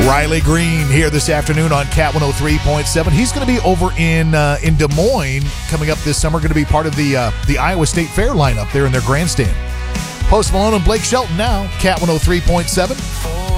Riley Green here this afternoon on Cat 103.7. He's going to be over in Des Moines coming up this summer. Going to be part of the Iowa State Fair lineup there in their grandstand. Post Malone and Blake Shelton now, Cat 103.7.